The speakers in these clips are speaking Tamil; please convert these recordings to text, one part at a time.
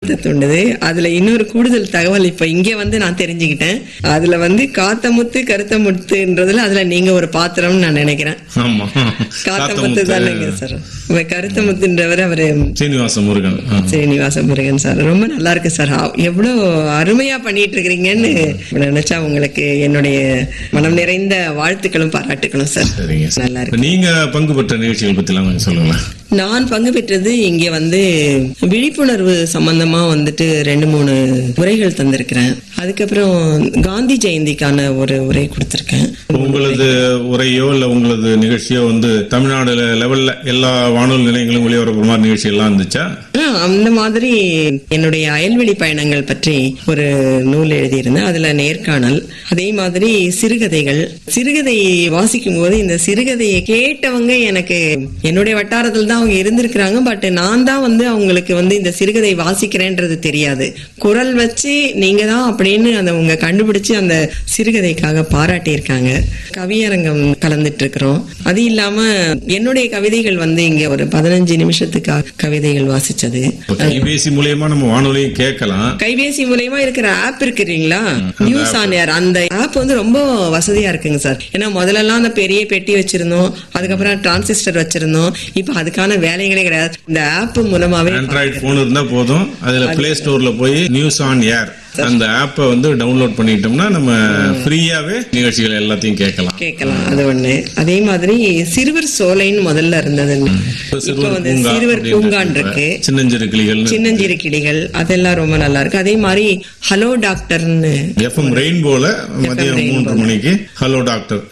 ஆர்வத்தை தூண்டுது. அதுல இன்னொரு கூடுதல் தகவல் இப்ப இங்க வந்து நான் தெரிஞ்சுக்கிட்டேன். அதுல வந்து காத்தமுத்து கருத்தமுத்துன்றதுல அதுல நீங்க ஒரு பாத்திரம்னு நான் நினைக்கிறேன். காத்தமுத்து தானேங்க சார், கருத்தமுத்துன்றவர் அவரு சீனிவாச முருகன் சார். ரொம்ப நல்லா இருக்கு சார், எவ்வளவு அருமையா பண்ணிட்டு இருக்கிறீங்கன்னு நினைச்சா உங்களுக்கு என்னுடைய மனம் நிறைந்த வாழ்த்துக்களும் பாராட்டுகளும் சார். நல்லா இருக்கு. நீங்க பங்கு பெற்ற நிகழ்ச்சிகள் பத்தி எல்லாம் சொல்லுங்க. நான் பங்கு பெற்றது இங்க வந்து விழிப்புணர்வு சம்பந்தமா வந்துட்டு 2-3 உரைகள் தந்திருக்கிறேன். அதுக்கப்புறம் காந்தி ஜெயந்திக்கான ஒரு உரை கொடுத்திருக்கேன். உங்களது உரையோ இல்ல உங்களது நிகழ்ச்சியோ வந்து தமிழ்நாடு லெவல்ல எல்லா வானொலி நிலையங்களும் ஒளிபரப்புற நிகழ்ச்சி எல்லாம் இருந்துச்சா? அந்த மாதிரி என்னுடைய அயல்வெளி பயணங்கள் பற்றி ஒரு நூல் எழுதியிருந்தேன். அதுல நேர்காணல், அதே மாதிரி சிறுகதை வாசிக்கும் போது இந்த சிறுகதையை கேட்டவங்க எனக்கு என்னுடைய வட்டாரத்தில் தான் அவங்க இருந்திருக்கிறாங்க. பட் நான் தான் வந்து அவங்களுக்கு வந்து இந்த சிறுகதை வாசிக்கிறேன்றது தெரியாது. குரல் வச்சு நீங்க தான் அப்படின்னு அந்த உங்க கண்டுபிடிச்சு அந்த சிறுகதைக்காக பாராட்டி இருக்காங்க. கவியரங்கம் கலந்துட்டு இருக்கிறோம். அது இல்லாம என்னுடைய கவிதைகள் வந்து இங்க ஒரு 15 நிமிஷத்துக்காக கவிதைகள் வாசிச்சது. கைபேசி மூலமா நம்ம வானொலியும் கேட்கலாம். கைபேசி மூலமா இருக்கிற ஆப் இருக்கிறீங்களா, நியூஸ் ஆன் ஏர், அந்த ஆப் வந்து ரொம்ப வசதியா இருக்குங்க சார். ஏன்னா முதல்ல எல்லாம் அந்த பெரிய பெட்டி வச்சிருந்தோம், அதுக்கப்புறம் டிரான்சிஸ்டர் வச்சிருந்தோம். இப்ப அதுக்கான வேலைகளே கிடையாது. இந்த ஆப் மூலமாவே ஆண்ட்ராய்டு போன் இருந்தா போதும், அதுல பிளே ஸ்டோர்ல போய் நியூஸ் ஆன் ஏர் அந்த ஆப்பை வந்து டவுன்லோட் பண்ணிட்டோம்னா நம்ம ஃப்ரீயாவே நிகழ்ச்சிகள் எல்லாத்தையும் கேட்கலாம். அது ஒண்ணு. அதே மாதிரி சிறுவர் சோலைன்னு முதல்ல இருந்தது, இப்ப வந்து சிறுவர் பூங்கான் இருக்கு. சின்னஞ்சிறு கிளிகள் அதெல்லாம் ரொம்ப நல்லா இருக்கு. அதே மாதிரி ஹலோ டாக்டர்னு எஃப்எம் ரெயின்போல மதியம் 3 மணிக்கு ஹலோ டாக்டர்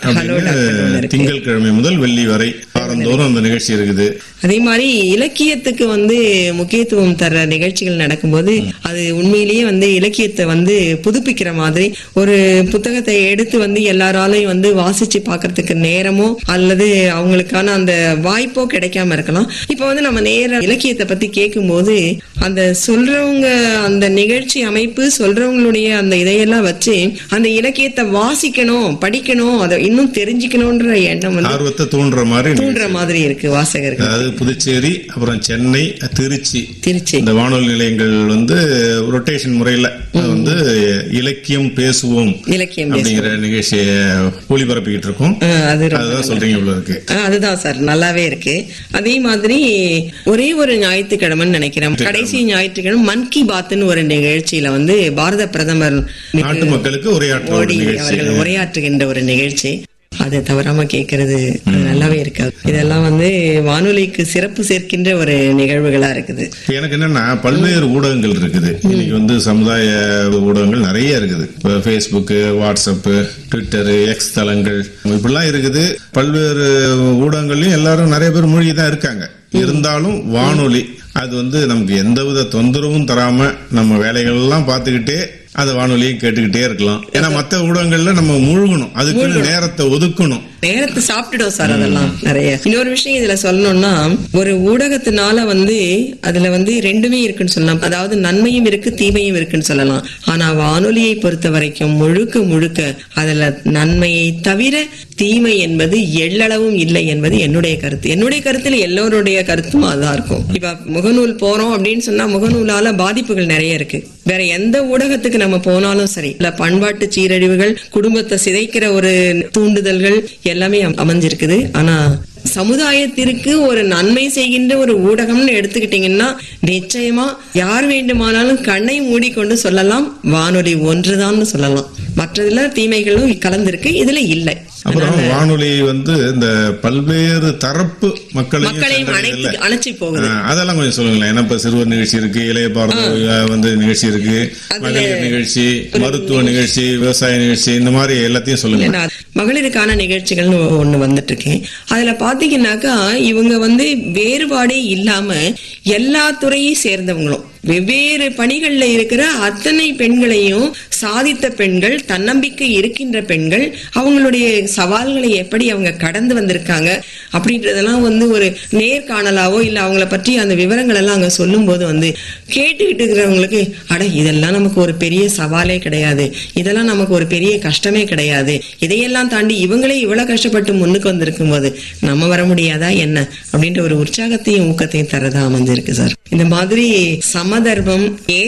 திங்கட்கிழமை முதல் வெள்ளி வரை வாரந்தோறும் அந்த நிகழ்ச்சி இருக்குது. அதே மாதிரி இலக்கியத்துக்கு வந்து முக்கியத்துவம் தர நிகழ்ச்சிகள் நடக்கும்போது அது உண்மையிலேயே வந்து இலக்கியத்தை வந்து புதுப்பிக்கிற மாதிரி, ஒரு புத்தகத்தை எடுத்து வந்து எல்லாராலையும் வந்து வாசிச்சு பாக்குறதுக்கு நேரமோ அல்லது அவங்களுக்கான அந்த வாய்ப்போ கிடைக்காம இருக்கலாம். இப்ப வந்து நம்ம நேர இலக்கியத்தை பத்தி கேட்கும் போது அந்த சொல்றவங்க அந்த நிகழ்ச்சி அமைப்பு சொல்றவங்களுடைய அந்த இதையெல்லாம் வச்சு அந்த இலக்கியத்தை வாசிக்கணும், படிக்கணும், அதை இன்னும் தெரிஞ்சுக்கணும்ன்ற எண்ணம் வந்து ஆர்வத்தை தூண்டுற மாதிரி இருக்கு வாசகர்கள். அதாவது புதுச்சேரி, அப்புறம் சென்னை, திருச்சி இந்த வானொலி நிலையங்கள் வந்து ரொட்டேஷன் முறையில வந்து இலக்கியம் பேசுவோம் அப்படிங்கிற நிகழ்ச்சியை ஒளிபரப்பிக்கிட்டு இருக்கோம். அதுதான் சொல்றீங்க இவ்வளவு இருக்கு. அதுதான் சார், நல்லாவே இருக்கு. அதே மாதிரி ஒரே ஒரு ஞாயிற்றுக்கிழமைன்னு நினைக்கிறேன், கடைசி ஞாயிற்றுக்கிழமை மன் கி பாத்னு ஒரு நிகழ்ச்சியில வந்து பாரத பிரதமர் நாட்டு மக்களுக்கு உரையாற்றுகின்ற ஒரு நிகழ்ச்சி. அதை தவறாம கேட்கறது நல்லாவே இருக்காது. இதெல்லாம் வந்து வானொலிக்கு சிறப்பு சேர்க்கின்ற ஒரு நிகழ்வுகளா இருக்குது. எனக்கு என்னன்னா பல்வேறு ஊடகங்கள் இருக்குது. இன்னைக்கு வந்து சமுதாய ஊடகங்கள் நிறைய இருக்குது. பேஸ்புக், வாட்ஸ்அப், ட்விட்டர், எக்ஸ் தளங்கள் இப்படிலாம் இருக்குது. பல்வேறு ஊடகங்கள்லயும் எல்லாரும் நிறைய பேர் மூழ்கி தான் இருக்காங்க. இருந்தாலும் வானொலி அது வந்து நமக்கு எந்தவித தொந்தரவும் தராம நம்ம வேலைகள் எல்லாம் பார்த்துக்கிட்டே அதை வானொலியை கேட்டுக்கிட்டே இருக்கலாம். ஏன்னா மற்ற ஊடகங்கள்ல நம்ம மூழ்கணும், அதுக்கு நேரத்தை ஒதுக்கணும், நேரத்தை சாப்பிட்டுடும் சார். அதெல்லாம் நிறைய. இன்னொரு விஷயம் இதுல சொல்லணும்னா, ஒரு ஊடகத்தினால வந்து அதுல வந்து ரெண்டுமே இருக்குன்னு சொல்லலாம். அதாவது நன்மையும் இருக்கு, தீமையும் இருக்குன்னு சொல்லலாம். ஆனா வானொலியை பொறுத்த வரைக்கும் முழுக்க அதுல நன்மையை தவிர தீமை என்பது எள்ளளவும் இல்லை என்பது என்னுடைய கருத்து. என்னுடைய கருத்துல எல்லோருடைய கருத்தும் அதான் இருக்கும். இப்ப முகநூல் போறோம் அப்படின்னு சொன்னா முகநூலால பாதிப்புகள் நிறைய இருக்கு. வேற எந்த ஊடகத்துக்கு நம்ம போனாலும் சரி, இல்ல பண்பாட்டு சீரழிவுகள், குடும்பத்தை சிதைக்கிற ஒரு தூண்டுதல்கள் எல்லாமே அமைஞ்சிருக்குது. ஆனா சமுதாயத்திற்கு ஒரு நன்மை செய்கின்ற ஒரு ஊடகம்னு எடுத்துக்கிட்டீங்கன்னா நிச்சயமா யார் வேண்டுமானாலும் கண்ணை மூடிக்கொண்டு சொல்லலாம் வானொலி ஒன்றுதான் சொல்லலாம். மற்றதுல தீமைகளும் கலந்திருக்கு, இதுல இல்லை. அப்புறம் வானொலி வந்து இந்த பல்வேறு தரப்பு மக்களையும் அணைச்சி போகுது. அதெல்லாம் கொஞ்சம் சொல்லுங்களேன். ஏன்னா இப்ப சிறுவர் நிகழ்ச்சி இருக்கு, இளைய பாரத வந்து நிகழ்ச்சி இருக்கு, மகளிர் நிகழ்ச்சி, மருத்துவ நிகழ்ச்சி, விவசாய நிகழ்ச்சி, இந்த மாதிரி எல்லாத்தையும் சொல்லுங்க. மகளிருக்கான நிகழ்ச்சிகள்னு ஒண்ணு வந்துட்டு இருக்கேன். அதுல பாத்தீங்கன்னாக்கா இவங்க வந்து வேறுபாடே இல்லாம எல்லா துறையை சேர்ந்தவங்களும் வெவ்வேறு பணிகள்ல இருக்கிற அத்தனை பெண்களையும் சாதித்த பெண்கள், தன்னம்பிக்கை இருக்கின்ற பெண்கள், அவங்களுடைய சவால்களை எப்படி அவங்க கடந்து வந்திருக்காங்க அப்படின்றதெல்லாம் வந்து ஒரு நேர்காணலாவோ இல்ல அவங்கள பற்றி அந்த விவரங்கள் எல்லாம் அங்க சொல்லும் போது வந்து கேட்டுக்கிட்டு இருக்கிறவங்களுக்கு அட இதெல்லாம் நமக்கு ஒரு பெரிய சவாலே கிடையாது, இதெல்லாம் நமக்கு ஒரு பெரிய கஷ்டமே கிடையாது, இதையெல்லாம் தாண்டி இவங்களே இவ்வளவு கஷ்டப்பட்டு முன்னுக்கு வந்திருக்கும் போது நம்ம வர முடியாதா என்ன அப்படின்ற ஒரு உற்சாகத்தையும் ஊக்கத்தையும் தரதா அமைஞ்சிருக்கு சார். இந்த மாதிரி சமதர்மம்